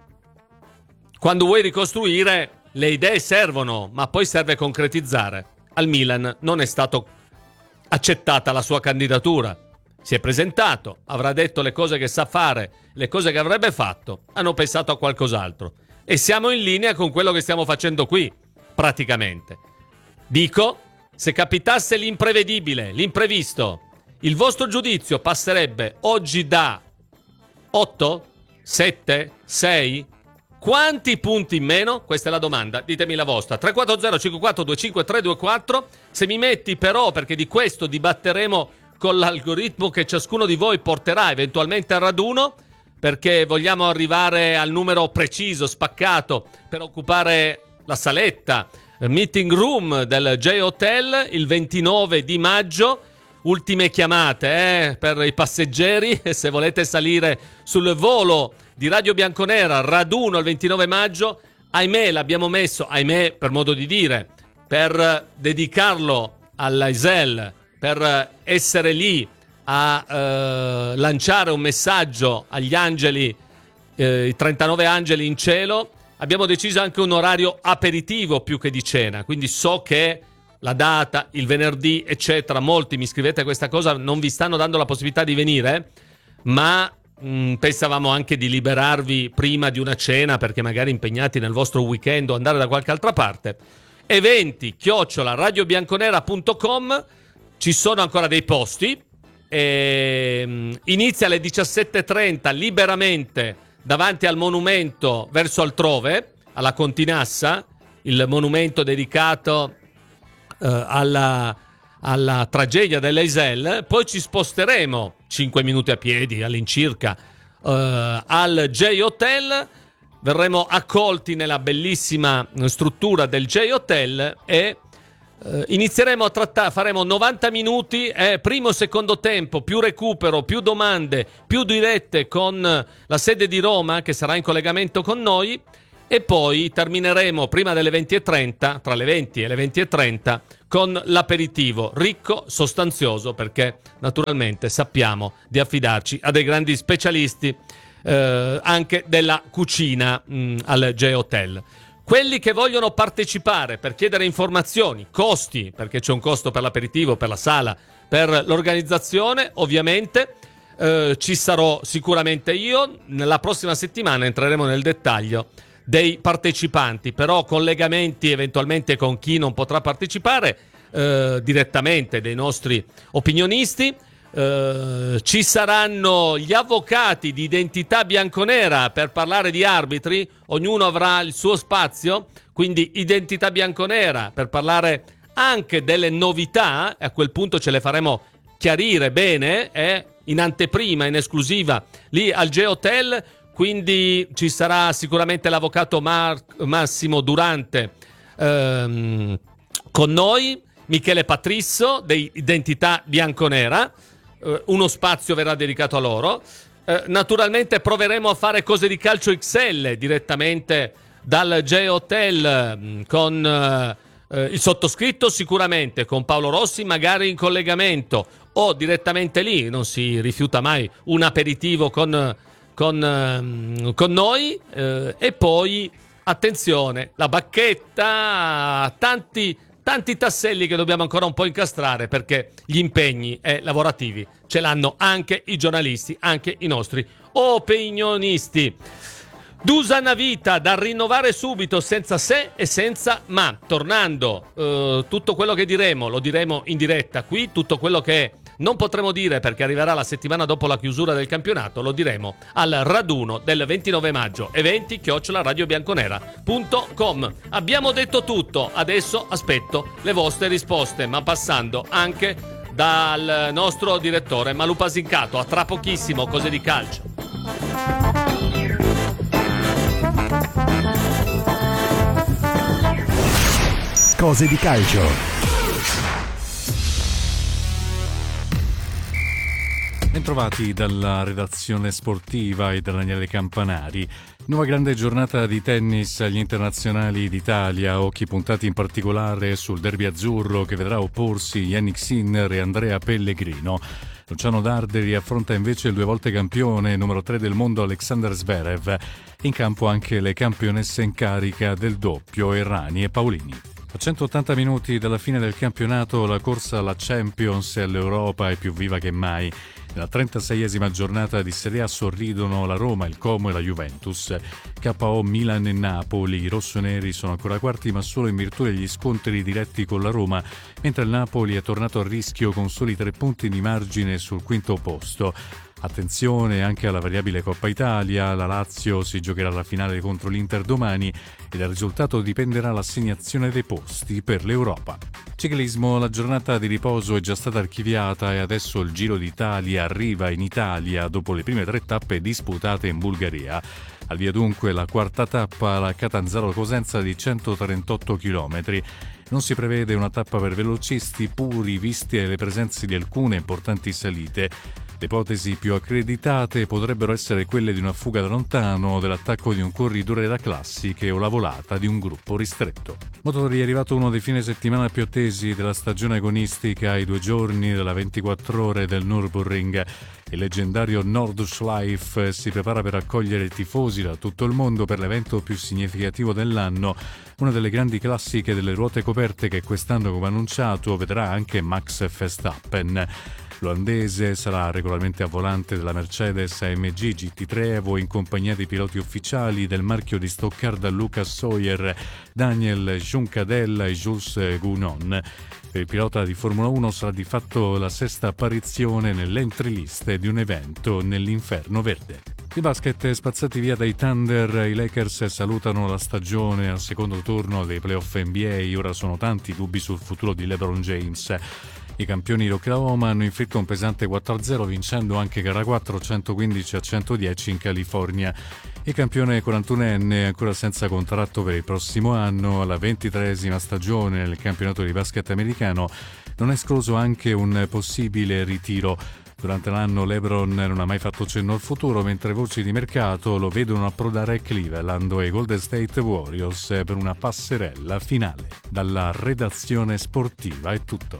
S11: quando vuoi ricostruire, le idee servono, ma poi serve concretizzare. Al Milan non è stato accettata la sua candidatura. Si è presentato, avrà detto le cose che sa fare, le cose che avrebbe fatto, hanno pensato a qualcos'altro. E siamo in linea con quello che stiamo facendo qui, praticamente. Dico, se capitasse l'imprevedibile, l'imprevisto, il vostro giudizio passerebbe oggi da otto, sette, sei? Quanti punti in meno? Questa è la domanda, ditemi la vostra. tre quattro zero cinque quattro due cinque tre due quattro. Se mi metti però, perché di questo dibatteremo con l'algoritmo che ciascuno di voi porterà eventualmente al raduno, perché vogliamo arrivare al numero preciso, spaccato, per occupare la saletta, meeting room del J-Hotel il ventinove di maggio. Ultime chiamate eh, per i passeggeri, se volete salire sul volo di Radio Bianconera, raduno il ventinove maggio. Ahimè, l'abbiamo messo, ahimè per modo di dire, per dedicarlo all'Aisel, per essere lì a eh, lanciare un messaggio agli angeli, eh, i trentanove angeli in cielo. Abbiamo deciso anche un orario aperitivo più che di cena, quindi so che la data, il venerdì, eccetera, molti mi scrivete questa cosa, non vi stanno dando la possibilità di venire, ma mh, pensavamo anche di liberarvi prima di una cena, perché magari impegnati nel vostro weekend o andare da qualche altra parte. Eventi chiocciola radiobianconera punto com, ci sono ancora dei posti, e, mh, inizia alle diciassette e trenta liberamente davanti al monumento verso altrove, alla Continassa, il monumento dedicato uh, alla, alla tragedia dell'Eisel. Poi ci sposteremo cinque minuti a piedi all'incirca uh, al J-Hotel, verremo accolti nella bellissima struttura del J-Hotel e Uh, inizieremo a trattare, faremo novanta minuti, eh, primo e secondo tempo, più recupero, più domande, più dirette con la sede di Roma che sarà in collegamento con noi, e poi termineremo prima delle venti e trenta, tra le venti e le venti e trenta, con l'aperitivo ricco, sostanzioso, perché naturalmente sappiamo di affidarci a dei grandi specialisti eh, anche della cucina mh, al J-Hotel. Quelli che vogliono partecipare per chiedere informazioni, costi, perché c'è un costo per l'aperitivo, per la sala, per l'organizzazione, ovviamente eh, ci sarò sicuramente io. Nella prossima settimana entreremo nel dettaglio dei partecipanti, però collegamenti eventualmente con chi non potrà partecipare eh, direttamente, dei nostri opinionisti. Eh, ci saranno gli avvocati di Identità Bianconera per parlare di arbitri, ognuno avrà il suo spazio, quindi Identità Bianconera per parlare anche delle novità, e a quel punto ce le faremo chiarire bene, eh, in anteprima, in esclusiva lì al J-Hotel. Quindi ci sarà sicuramente l'avvocato Mar- Massimo Durante ehm, con noi, Michele Patrisso di Identità Bianconera, eh, uno spazio verrà dedicato a loro. Eh, naturalmente proveremo a fare Cose di Calcio X L direttamente dal J-Hotel mh, con eh, il sottoscritto, sicuramente con Paolo Rossi, magari in collegamento o direttamente lì, non si rifiuta mai un aperitivo con... Con, con noi eh, e poi attenzione, la bacchetta, tanti, tanti tasselli che dobbiamo ancora un po' incastrare, perché gli impegni eh, lavorativi ce l'hanno anche i giornalisti, anche i nostri opinionisti. Dusan Vita da rinnovare subito, senza se e senza ma. Tornando, eh, tutto quello che diremo lo diremo in diretta qui, tutto quello che non potremo dire perché arriverà la settimana dopo la chiusura del campionato, lo diremo al raduno del ventinove maggio, eventi chiocciola radiobianconera punto com. Abbiamo detto tutto, adesso aspetto le vostre risposte, ma passando anche dal nostro direttore Malù Pasincato. A tra pochissimo, Cose di Calcio.
S5: Cose di Calcio.
S8: Bentrovati dalla redazione sportiva e da Daniele Campanari. Nuova grande giornata di tennis agli internazionali d'Italia, occhi puntati in particolare sul derby azzurro che vedrà opporsi Jannik Sinner e Andrea Pellegrino. Luciano Darderi affronta invece il due volte campione, numero tre del mondo Alexander Zverev. In campo anche le campionesse in carica del doppio Errani e Paolini. A centottanta minuti dalla fine del campionato la corsa alla Champions e all'Europa è più viva che mai. Nella trentaseiesima giornata di Serie A sorridono la Roma, il Como e la Juventus. K O Milan e Napoli, i rossoneri sono ancora quarti ma solo in virtù degli scontri diretti con la Roma, mentre il Napoli è tornato a rischio con soli tre punti di margine sul quinto posto. Attenzione anche alla variabile Coppa Italia, la Lazio si giocherà la finale contro l'Inter domani e dal risultato dipenderà l'assegnazione dei posti per l'Europa. Ciclismo, la giornata di riposo è già stata archiviata e adesso il Giro d'Italia arriva in Italia dopo le prime tre tappe disputate in Bulgaria. Al via dunque la quarta tappa, la Catanzaro-Cosenza di centotrentotto chilometri. Non si prevede una tappa per velocisti puri viste le presenze di alcune importanti salite. Le ipotesi più accreditate potrebbero essere quelle di una fuga da lontano, dell'attacco di un corridore da classiche o la volata di un gruppo ristretto. Motori, è arrivato uno dei fine settimana più attesi della stagione agonistica ai due giorni della ventiquattro ore del Nürburgring. Il leggendario Nordschleife si prepara per accogliere tifosi da tutto il mondo per l'evento più significativo dell'anno, una delle grandi classiche delle ruote coperte che quest'anno, come annunciato, vedrà anche Max Verstappen. L'olandese sarà regolarmente a volante della Mercedes A M G G T tre Evo in compagnia dei piloti ufficiali del marchio di Stoccarda Lucas Sawyer, Daniel Juncadella e Jules Gounon. Per il pilota di Formula uno sarà di fatto la sesta apparizione nell'entry list di un evento nell'inferno verde. Di basket, spazzati via dai Thunder, i Lakers salutano la stagione al secondo turno dei playoff N B A. Ora sono tanti i dubbi sul futuro di LeBron James. I campioni di Oklahoma hanno inflitto un pesante quattro a zero vincendo anche gara quattro centoquindici a centodieci in California. Il campione quarantunenne, ancora senza contratto per il prossimo anno, alla ventitreesima stagione nel campionato di basket americano, non è escluso anche un possibile ritiro. Durante l'anno LeBron non ha mai fatto cenno al futuro, mentre voci di mercato lo vedono approdare a Cleveland e ai Golden State Warriors per una passerella finale. Dalla redazione sportiva è tutto.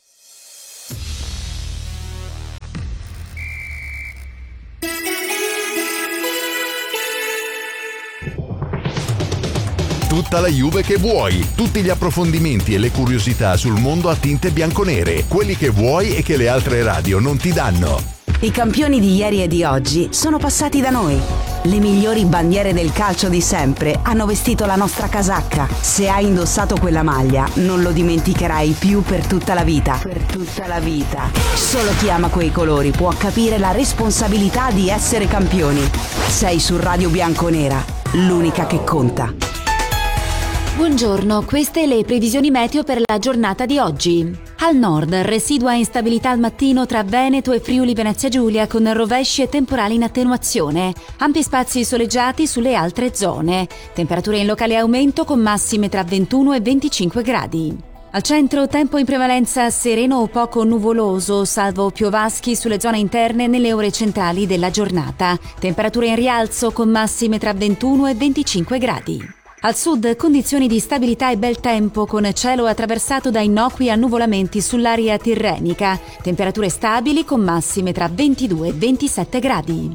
S3: Tutta la Juve che vuoi, tutti gli approfondimenti e le curiosità sul mondo a tinte bianconere, quelli che vuoi e che le altre radio non ti danno.
S6: I campioni di ieri e di oggi sono passati da noi. Le migliori bandiere del calcio di sempre hanno vestito la nostra casacca. Se hai indossato quella maglia, non lo dimenticherai più per tutta la vita. Per tutta la vita. Solo chi ama quei colori può capire la responsabilità di essere campioni. Sei su Radio Bianconera, l'unica che conta.
S12: Buongiorno, queste le previsioni meteo per la giornata di oggi. Al nord, residua instabilità al mattino tra Veneto e Friuli Venezia Giulia con rovesci e temporali in attenuazione. Ampi spazi soleggiati sulle altre zone. Temperature in locale aumento con massime tra ventuno e venticinque gradi. Al centro, tempo in prevalenza sereno o poco nuvoloso, salvo piovaschi sulle zone interne nelle ore centrali della giornata. Temperature in rialzo con massime tra ventuno e venticinque gradi. Al sud, condizioni di stabilità e bel tempo con cielo attraversato da innocui annuvolamenti sull'area tirrenica. Temperature stabili con massime tra ventidue e ventisette gradi.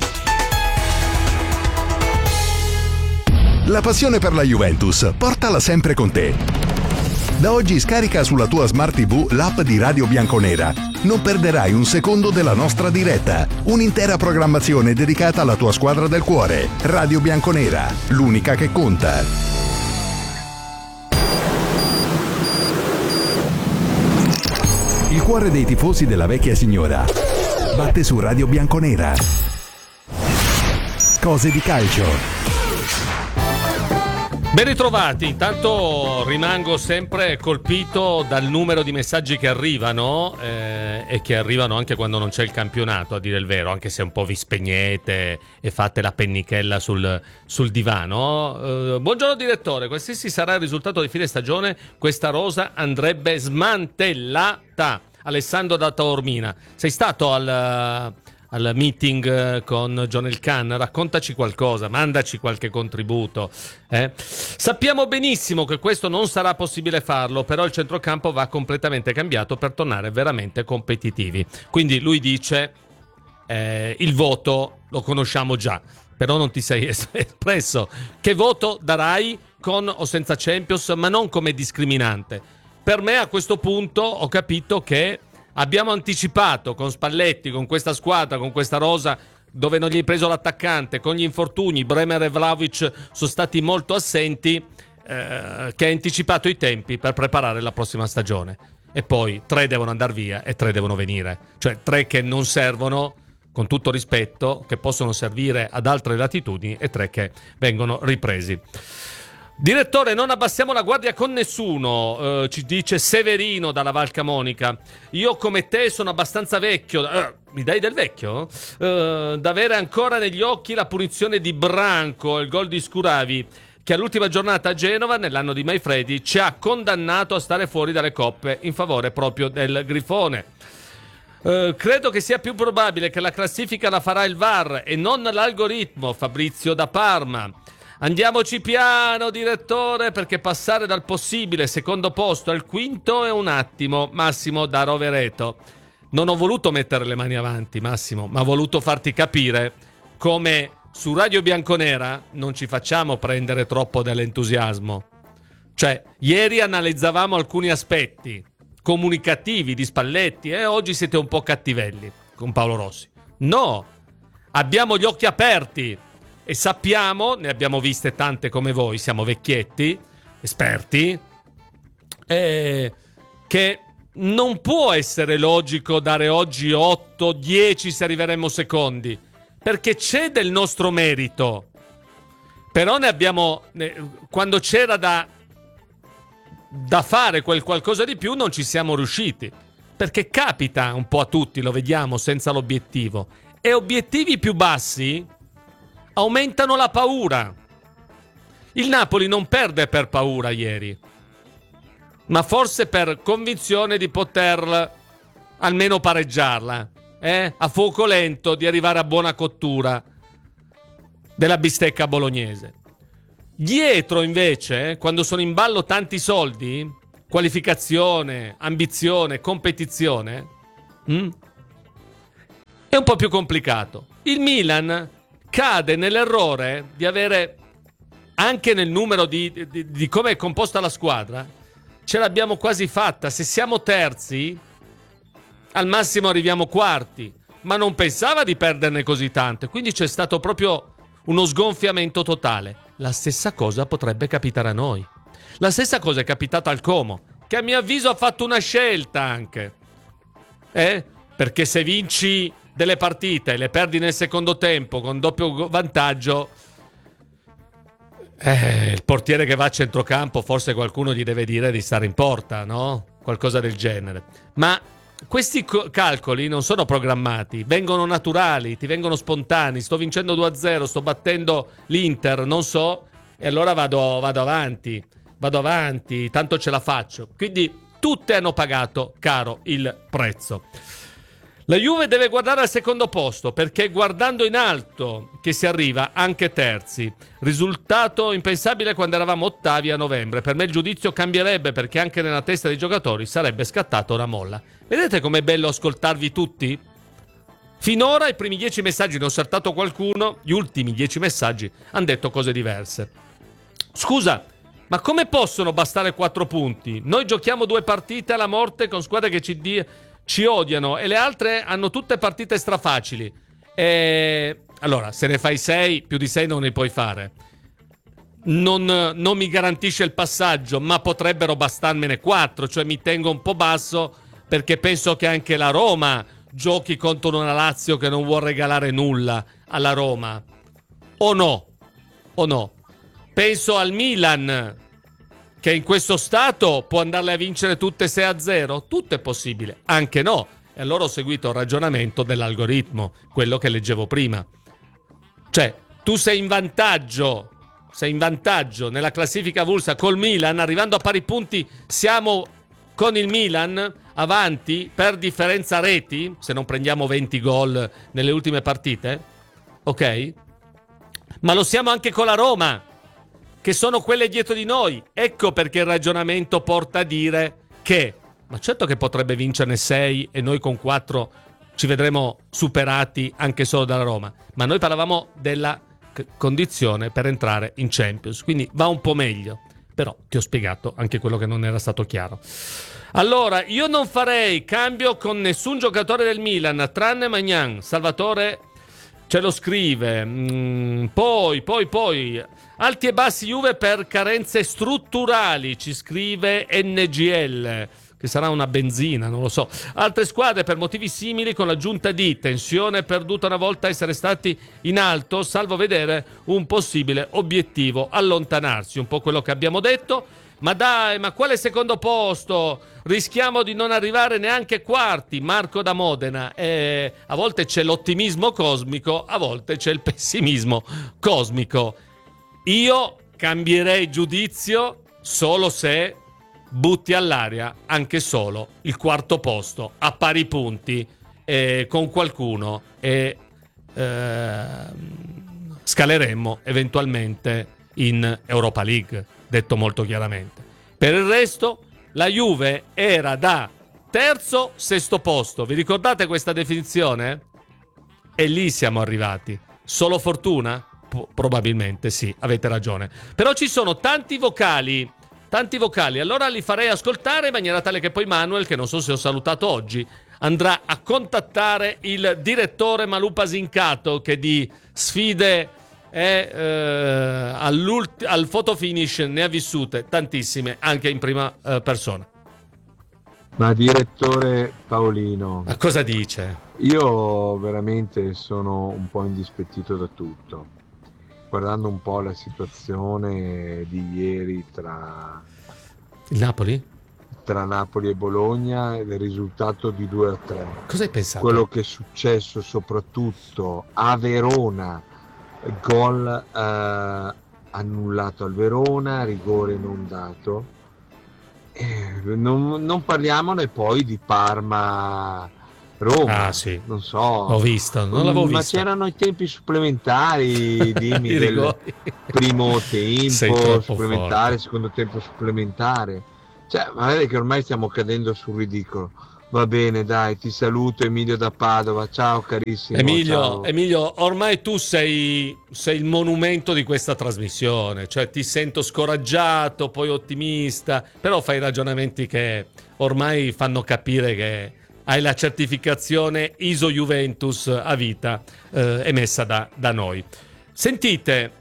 S3: La passione per la Juventus, portala sempre con te. Da oggi scarica sulla tua Smart tivù l'app di Radio Bianconera. Non perderai un secondo della nostra diretta. Un'intera programmazione dedicata alla tua squadra del cuore. Radio Bianconera, l'unica che conta. Il cuore dei tifosi della vecchia signora batte su Radio Bianconera. Cose di calcio.
S11: Ben ritrovati, intanto rimango sempre colpito dal numero di messaggi che arrivano eh, e che arrivano anche quando non c'è il campionato, a dire il vero, anche se un po' vi spegnete e fate la pennichella sul, sul divano. Eh, buongiorno direttore, qualsiasi sarà il risultato di fine stagione, questa rosa andrebbe smantellata. Alessandro da Taormina, sei stato al... al meeting con John Elkann, raccontaci qualcosa, mandaci qualche contributo. Eh? Sappiamo benissimo che questo non sarà possibile farlo, però il centrocampo va completamente cambiato per tornare veramente competitivi. Quindi lui dice, eh, il voto lo conosciamo già, però non ti sei espresso. Che voto darai con o senza Champions, ma non come discriminante? Per me a questo punto ho capito che abbiamo anticipato con Spalletti, con questa squadra, con questa rosa dove non gli hai preso l'attaccante, con gli infortuni, Bremer e Vlahovic sono stati molto assenti, eh, che ha anticipato i tempi per preparare la prossima stagione. E poi tre devono andare via e tre devono venire. Cioè tre che non servono, con tutto rispetto, che possono servire ad altre latitudini, e tre che vengono ripresi. Direttore, non abbassiamo la guardia con nessuno, eh, ci dice Severino dalla Val Camonica. Io come te sono abbastanza vecchio, eh, mi dai del vecchio? Eh, da avere ancora negli occhi la punizione di Branco, il gol di Scuravi, che all'ultima giornata a Genova, nell'anno di Maifredi, ci ha condannato a stare fuori dalle coppe in favore proprio del Grifone. Uh, credo che sia più probabile che la classifica la farà il V A R e non l'algoritmo, Fabrizio da Parma. Andiamoci piano, direttore, perché passare dal possibile secondo posto al quinto è un attimo. Massimo da Rovereto. Non ho voluto mettere le mani avanti, Massimo, ma ho voluto farti capire come su Radio Bianconera non ci facciamo prendere troppo dall'entusiasmo. Cioè, ieri analizzavamo alcuni aspetti comunicativi di Spalletti e oggi siete un po' cattivelli con Paolo Rossi. No, abbiamo gli occhi aperti. E sappiamo, ne abbiamo viste tante come voi, siamo vecchietti, esperti, eh, che non può essere logico dare oggi otto dieci se arriveremo secondi, perché c'è del nostro merito. Però ne abbiamo, ne, quando c'era da, da fare quel qualcosa di più non ci siamo riusciti, perché capita un po' a tutti, lo vediamo, senza l'obiettivo. E obiettivi più bassi aumentano la paura. Il Napoli non perde per paura ieri, ma forse per convinzione di poter almeno pareggiarla. eh, a fuoco lento di arrivare a buona cottura della bistecca bolognese. Dietro invece, eh, quando sono in ballo tanti soldi, qualificazione, ambizione, competizione, mh, è un po' più complicato. Il Milan cade nell'errore di avere, anche nel numero di, di, di come è composta la squadra, ce l'abbiamo quasi fatta. Se siamo terzi, al massimo arriviamo quarti, ma non pensava di perderne così tante, quindi c'è stato proprio uno sgonfiamento totale. La stessa cosa potrebbe capitare a noi. La stessa cosa è capitata al Como, che a mio avviso ha fatto una scelta anche, eh? Perché se vinci delle partite e le perdi nel secondo tempo con doppio vantaggio, eh, il portiere che va a centrocampo forse qualcuno gli deve dire di stare in porta, no? Qualcosa del genere. Ma questi co- calcoli non sono programmati, vengono naturali, ti vengono spontanei. Sto vincendo due a zero, sto battendo l'Inter, non so, e allora vado, vado avanti, vado avanti, tanto ce la faccio. Quindi tutte hanno pagato caro il prezzo. La Juve deve guardare al secondo posto, perché guardando in alto che si arriva anche terzi. Risultato impensabile quando eravamo ottavi a novembre. Per me il giudizio cambierebbe, perché anche nella testa dei giocatori sarebbe scattata una molla. Vedete com'è bello ascoltarvi tutti? Finora i primi dieci messaggi ne ho saltato qualcuno, gli ultimi dieci messaggi hanno detto cose diverse. Scusa, ma come possono bastare quattro punti? Noi giochiamo due partite alla morte con squadre che ci di... ci odiano e le altre hanno tutte partite strafacili. E allora, se ne fai sei, più di sei non ne puoi fare. Non, non mi garantisce il passaggio, ma potrebbero bastarmene quattro, cioè mi tengo un po' basso, perché penso che anche la Roma giochi contro una Lazio che non vuol regalare nulla alla Roma. O no? O no? Penso al Milan, che in questo stato può andarle a vincere tutte sei a zero? Tutto è possibile, anche no. E allora ho seguito il ragionamento dell'algoritmo, quello che leggevo prima. Cioè, tu sei in vantaggio, sei in vantaggio nella classifica avulsa col Milan, arrivando a pari punti siamo con il Milan avanti per differenza reti, se non prendiamo venti gol nelle ultime partite, ok? Ma lo siamo anche con la Roma, che sono quelle dietro di noi. Ecco perché il ragionamento porta a dire che, ma certo che potrebbe vincerne sei e noi con quattro ci vedremo superati anche solo dalla Roma, ma noi parlavamo della c- condizione per entrare in Champions, quindi va un po' meglio, però ti ho spiegato anche quello che non era stato chiaro. Allora, io non farei cambio con nessun giocatore del Milan, tranne Maignan. Salvatore ce lo scrive. Mm, poi, poi, poi... Alti e bassi Juve per carenze strutturali, ci scrive N G L, che sarà una benzina, non lo so. Altre squadre per motivi simili, con l'aggiunta di tensione perduta una volta essere stati in alto, salvo vedere un possibile obiettivo allontanarsi. Un po' quello che abbiamo detto. Ma dai, ma quale secondo posto? Rischiamo di non arrivare neanche quarti. Marco da Modena. Eh, a volte c'è l'ottimismo cosmico, a volte c'è il pessimismo cosmico. Io cambierei giudizio solo se butti all'aria anche solo il quarto posto a pari punti eh, con qualcuno e eh, scaleremmo eventualmente in Europa League, detto molto chiaramente. Per il resto la Juve era da terzo, sesto posto. Vi ricordate questa definizione? E lì siamo arrivati. Solo fortuna? Probabilmente sì, avete ragione. Però ci sono tanti vocali, tanti vocali, allora li farei ascoltare in maniera tale che poi Manuel, che non so se ho salutato oggi, andrà a contattare il direttore Malupa Zincato, che di sfide e, eh, al photo finish ne ha vissute tantissime, anche in prima eh, persona.
S13: Ma direttore Paolino,
S11: ma cosa dice?
S13: Io veramente sono un po' indispettito da tutto. Guardando un po' la situazione di ieri tra
S11: il Napoli?
S13: Tra Napoli e Bologna, il risultato di due a tre.
S11: Cosa hai pensato?
S13: Quello che è successo soprattutto a Verona, gol eh, annullato al Verona, rigore non dato. Eh, non, non parliamone poi di Parma Roma,
S11: ah, sì.
S13: non so.
S11: Ho visto, non l'avevo
S13: ma
S11: visto.
S13: Ma c'erano i tempi supplementari, dimmi, del primo tempo supplementare, secondo tempo supplementare. Cioè, magari che ormai stiamo cadendo sul ridicolo. Va bene, dai, ti saluto, Emilio da Padova. Ciao carissimo.
S11: Emilio,
S13: ciao.
S11: Emilio, ormai tu sei, sei il monumento di questa trasmissione, cioè ti sento scoraggiato, poi ottimista, però fai ragionamenti che ormai fanno capire che hai la certificazione I S O Juventus a vita eh, emessa da, da noi. Sentite,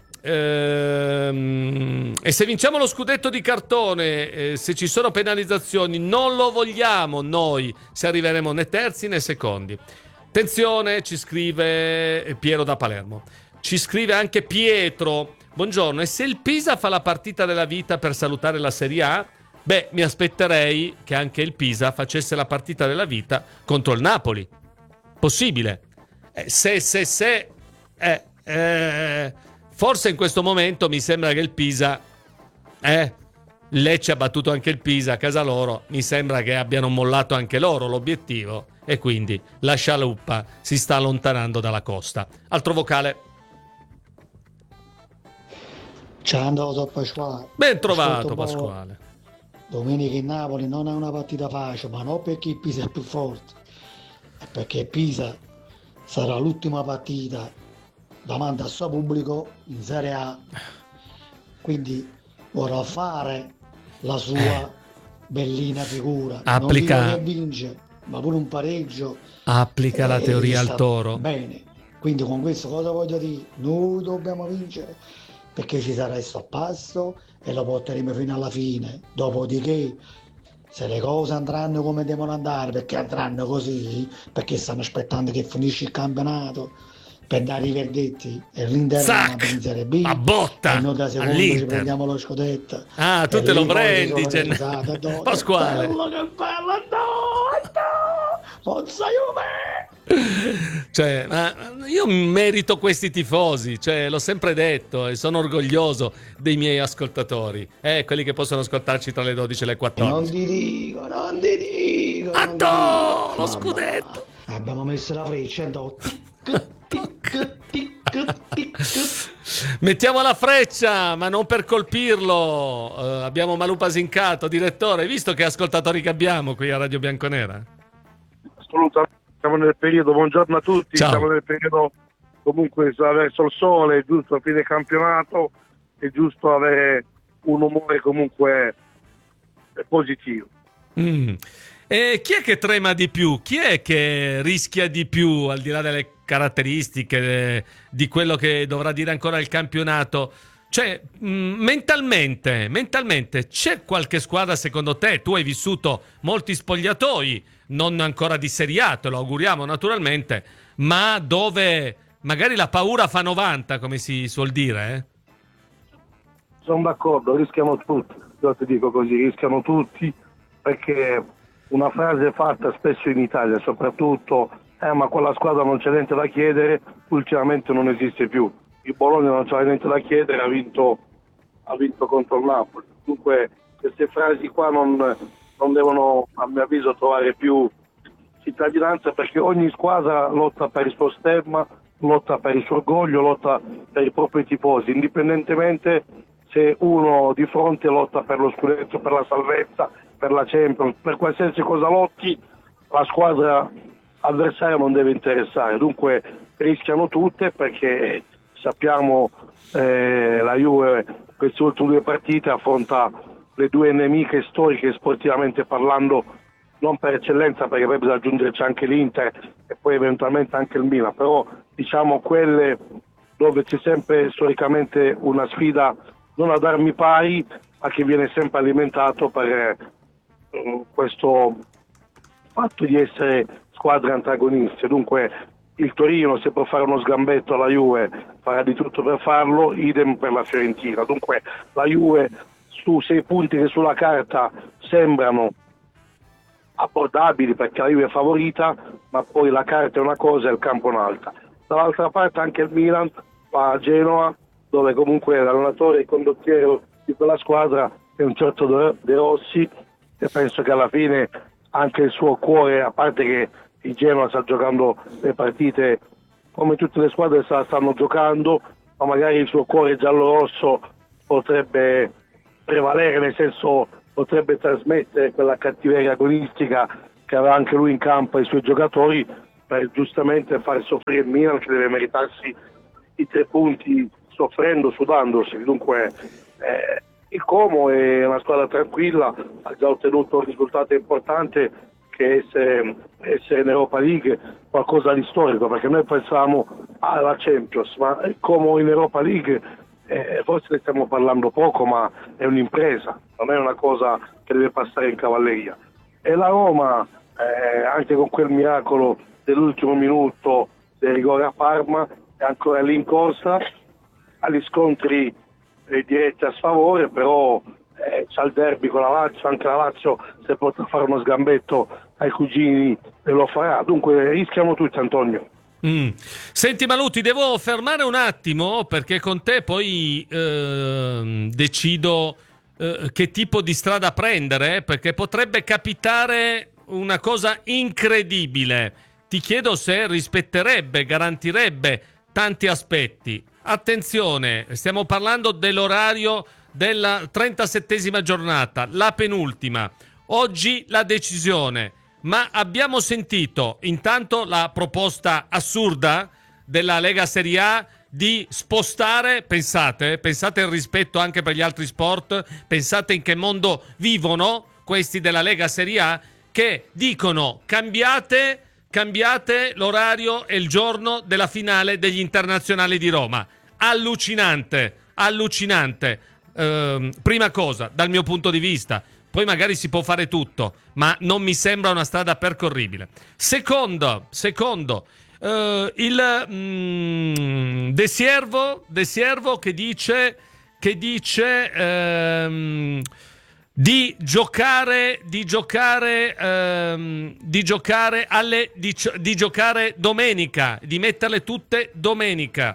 S11: ehm, e se vinciamo lo scudetto di cartone, eh, se ci sono penalizzazioni, non lo vogliamo noi, se arriveremo né terzi né secondi. Attenzione, ci scrive Piero da Palermo. Ci scrive anche Pietro. Buongiorno, e se il Pisa fa la partita della vita per salutare la Serie A? Beh, mi aspetterei che anche il Pisa facesse la partita della vita contro il Napoli. Possibile. Eh, se, se, se... Eh, eh, forse in questo momento mi sembra che il Pisa... Eh, Lecce ha battuto anche il Pisa a casa loro. Mi sembra che abbiano mollato anche loro l'obiettivo. E quindi la scialuppa si sta allontanando dalla costa. Altro vocale.
S14: Ciao Pasquale.
S11: Ben trovato Pasquale.
S14: Domenica in Napoli non è una partita facile, ma non perché il Pisa è più forte, è perché il Pisa sarà l'ultima partita davanti al suo pubblico in Serie A, quindi vorrà fare la sua bellina figura.
S11: Applica,
S14: non dico che vince, ma pure un pareggio.
S11: Applica la teoria al toro.
S14: Bene, quindi con questo cosa voglio dire? Noi dobbiamo vincere perché ci sarà il sorpasso e lo porteremo fino alla fine. Dopodiché, se le cose andranno come devono andare, perché andranno così, perché stanno aspettando che finisce il campionato per dare i verdetti, e l'Inter è in Serie B,
S11: a botta,
S14: e noi da secondo ci prendiamo lo scudetto.
S11: Ah, tu te lo prendi, Gen... Pasquale.
S14: Bello, che bello, no, no, Forza Juve!
S11: Cioè, ma io merito questi tifosi, cioè, l'ho sempre detto e sono orgoglioso dei miei ascoltatori, eh, quelli che possono ascoltarci tra le dodici e le quattordici.
S14: Non ti dico, non ti dico.
S11: Addo, lo scudetto.
S14: Abbiamo messo la freccia, no.
S11: Mettiamo la freccia, ma non per colpirlo. Uh, abbiamo Malù Pasincato, direttore. Hai visto che ascoltatori che abbiamo qui a Radio Bianconera?
S15: Assolutamente, siamo nel periodo, buongiorno a tutti.
S11: Ciao.
S15: Siamo nel periodo comunque verso il sole, è giusto a fine campionato, è giusto avere un umore comunque positivo.
S11: Mm. E chi è che trema di più? Chi è che rischia di più, al di là delle caratteristiche, eh, di quello che dovrà dire ancora il campionato? Cioè, mh, mentalmente, mentalmente, c'è qualche squadra secondo te? Tu hai vissuto molti spogliatoi, non ancora di Serie A, te lo auguriamo naturalmente, ma dove magari la paura fa novanta, come si suol dire, eh?
S15: Sono d'accordo, rischiano tutti, io ti dico così, rischiano tutti, perché una frase fatta spesso in Italia soprattutto, eh ma quella squadra non c'è niente da chiedere, ultimamente non esiste più. Il Bologna non c'è niente da chiedere, ha vinto, ha vinto contro il Napoli. Dunque queste frasi qua non, non devono, a mio avviso, trovare più cittadinanza, perché ogni squadra lotta per il suo stemma, lotta per il suo orgoglio, lotta per i propri tifosi, indipendentemente se uno di fronte lotta per lo scudetto, per la salvezza, per la Champions, per qualsiasi cosa lotti, la squadra avversaria non deve interessare. Dunque rischiano tutte, perché sappiamo eh, la Juve queste ultime due partite affronta le due nemiche storiche sportivamente parlando, non per eccellenza, perché poi bisogna aggiungerci anche l'Inter e poi eventualmente anche il Milan, però diciamo quelle dove c'è sempre storicamente una sfida non ad armi pari, ma che viene sempre alimentato per eh, questo fatto di essere squadre antagoniste. Dunque il Torino, se può fare uno sgambetto alla Juve, farà di tutto per farlo, idem per la Fiorentina. Dunque la Juve, su sei punti che sulla carta sembrano abbordabili perché la Juve è favorita, ma poi la carta è una cosa e il campo è un'altra. Dall'altra parte anche il Milan va a Genova, dove comunque l'allenatore e il condottiero di quella squadra è un certo De Rossi, e penso che alla fine anche il suo cuore, a parte che il Genoa sta giocando le partite come tutte le squadre sta, stanno giocando, ma magari il suo cuore giallo-rosso potrebbe prevalere, nel senso potrebbe trasmettere quella cattiveria agonistica che aveva anche lui in campo ai suoi giocatori, per giustamente far soffrire il Milan, che deve meritarsi i tre punti soffrendo, sudandosi. Dunque eh, il Como è una squadra tranquilla, ha già ottenuto un risultato importante che essere, essere in Europa League, qualcosa di storico, perché noi pensavamo alla Champions, ma il Como in Europa League eh, forse ne stiamo parlando poco, ma è un'impresa, non è una cosa che deve passare in cavalleria. E la Roma, eh, anche con quel miracolo dell'ultimo minuto del rigore a Parma, è ancora lì in corsa, agli scontri eh, diretti a sfavore, però eh, c'ha il derby con la Lazio, anche la Lazio se potrà fare uno sgambetto ai cugini lo farà, dunque rischiamo tutti, Antonio.
S11: Mm. Senti Malù, ti devo fermare un attimo perché con te poi eh, decido eh, che tipo di strada prendere, perché potrebbe capitare una cosa incredibile. Ti chiedo se rispetterebbe, garantirebbe tanti aspetti. Attenzione, stiamo parlando dell'orario della trentasettesima giornata, la penultima. Oggi la decisione, ma abbiamo sentito intanto la proposta assurda della Lega Serie A di spostare, pensate, pensate al rispetto anche per gli altri sport, pensate in che mondo vivono questi della Lega Serie A, che dicono cambiate... cambiate l'orario e il giorno della finale degli internazionali di Roma. Allucinante, allucinante. Eh, prima cosa, dal mio punto di vista, poi magari si può fare tutto, ma non mi sembra una strada percorribile. Secondo, secondo, eh, il mm, De Siervo, De Siervo che dice, che dice ehm, di giocare di giocare ehm, di giocare alle di, di giocare domenica, di metterle tutte domenica.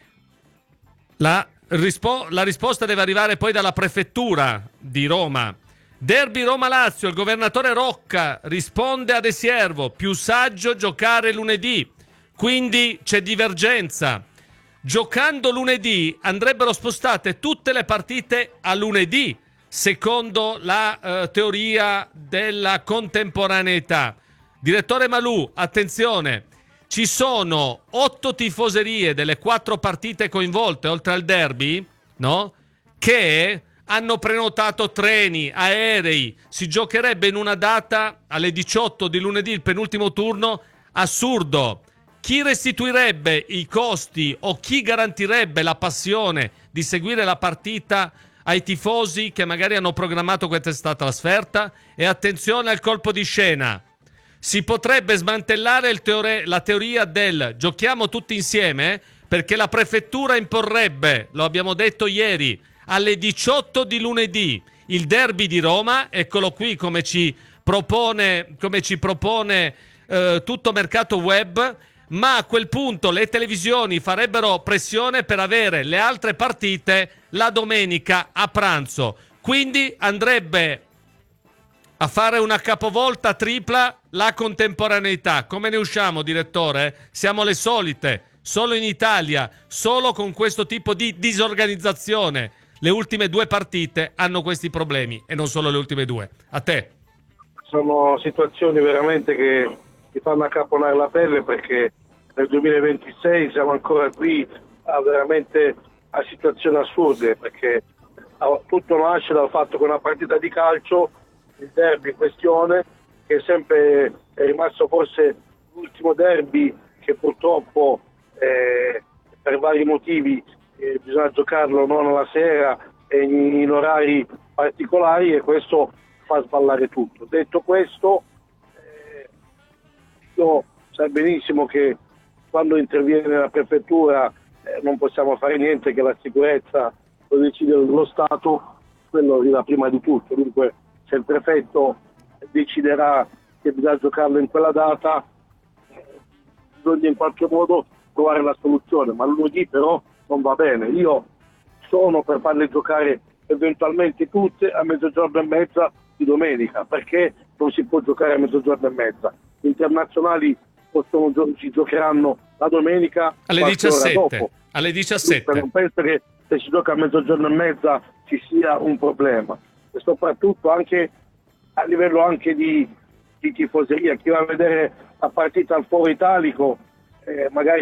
S11: La, rispo, la risposta deve arrivare poi dalla prefettura di Roma. Derby Roma-Lazio, il governatore Rocca risponde a De Siervo: più saggio giocare lunedì, quindi c'è divergenza. Giocando lunedì andrebbero spostate tutte le partite a lunedì, secondo la uh, teoria della contemporaneità. Direttore Malù, attenzione, ci sono otto tifoserie delle quattro partite coinvolte, oltre al derby, no? Che hanno prenotato treni, aerei, si giocherebbe in una data alle diciotto di lunedì, il penultimo turno, assurdo. Chi restituirebbe i costi o chi garantirebbe la passione di seguire la partita ai tifosi che magari hanno programmato questa trasferta? E attenzione al colpo di scena, si potrebbe smantellare il teore- la teoria del giochiamo tutti insieme, perché la prefettura imporrebbe, lo abbiamo detto ieri, alle diciotto di lunedì il derby di Roma, eccolo qui come ci propone, come ci propone eh, tutto mercato web, ma a quel punto le televisioni farebbero pressione per avere le altre partite la domenica a pranzo. Quindi andrebbe a fare una capovolta tripla la contemporaneità. Come ne usciamo, direttore? Siamo le solite, solo in Italia, solo con questo tipo di disorganizzazione. Le ultime due partite hanno questi problemi e non solo le ultime due. A te.
S15: Sono situazioni veramente che ti fanno accaponare la pelle, perché nel duemilaventisei siamo ancora qui a veramente a situazioni assurde, perché tutto nasce dal fatto che una partita di calcio, il derby in questione, che è sempre è rimasto forse l'ultimo derby che purtroppo eh, per vari motivi eh, bisogna giocarlo non alla sera e in, in orari particolari, e questo fa sballare tutto. Detto questo, eh, io sai benissimo che quando interviene la prefettura eh, non possiamo fare niente, che la sicurezza lo decide lo Stato, quello arriva prima di tutto. Dunque se il prefetto deciderà che bisogna giocarlo in quella data, eh, bisogna in qualche modo trovare la soluzione, ma lunedì però non va bene. Io sono per farle giocare eventualmente tutte a mezzogiorno e mezza di domenica, perché non si può giocare a mezzogiorno e mezza. internazionali possono, si giocheranno la domenica
S11: alle diciassette. Dopo. Alle diciassette.
S15: Non penso che se si gioca a mezzogiorno e mezza ci sia un problema, e soprattutto anche a livello anche di, di tifoseria. Chi va a vedere la partita al Foro Italico eh, magari